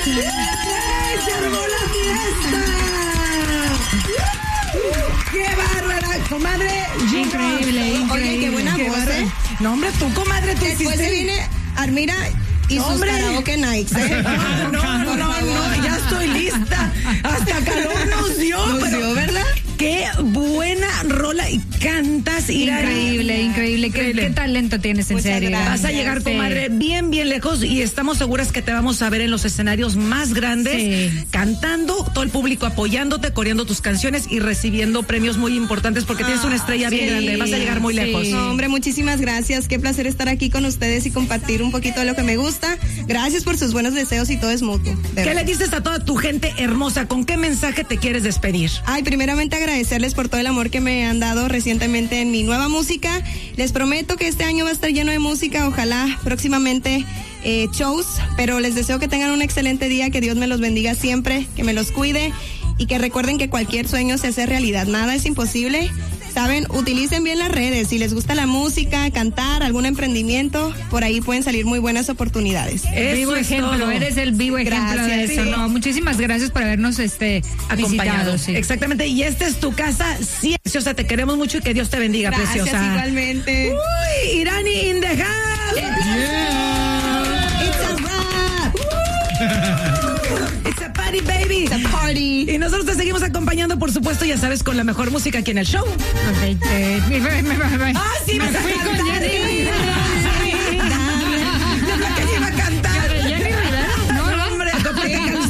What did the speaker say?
¡Se armó la fiesta! ¡Qué bárbara, comadre! Increíble. Oye, qué buena voz, ¿eh? No, hombre, tú, comadre, tú Después hiciste... se viene Armira y sus karaoke nights, ¿eh? No, ya estoy lista. Hasta calor nos dio, ¿verdad? Qué buena rola y cantas, Irani. Increíble. ¿Qué talento tienes, en Muchas serio? gracias. Vas a llegar, comadre, bien lejos y estamos seguras que te vamos a ver en los escenarios más grandes, cantando, todo el público apoyándote, coreando tus canciones y recibiendo premios muy importantes porque tienes una estrella bien grande, vas a llegar muy lejos. No, hombre, muchísimas gracias. Qué placer estar aquí con ustedes y compartir un poquito de lo que me gusta. Gracias por sus buenos deseos y todo es mutuo. ¿Qué le dices a toda tu gente hermosa? ¿Con qué mensaje te quieres despedir? Ay, primeramente agradecerles por todo el amor que me han dado recientemente en mi nueva música. Les prometo que este año va a estar lleno de música, ojalá próximamente shows, pero les deseo que tengan un excelente día, que Dios me los bendiga siempre, que me los cuide y que recuerden que cualquier sueño se hace realidad, nada es imposible. Saben, utilicen bien las redes, si les gusta la música, cantar, algún emprendimiento, por ahí pueden salir muy buenas oportunidades. Vivo ejemplo, eres el vivo ejemplo de eso. Sí. No, muchísimas gracias por habernos Acompañado. visitado. Sí. Exactamente, y esta es tu casa, sí, preciosa, te queremos mucho y que Dios te bendiga, Gracias, preciosa. igualmente. Uy, Irani in the house. It's a rap. It's a party, baby. It's a party. Y nosotros te seguimos acompañando, por supuesto, ya sabes, con la mejor música aquí en el show. Ok, Ah, sí, me vas a fui con cantar. Jenny.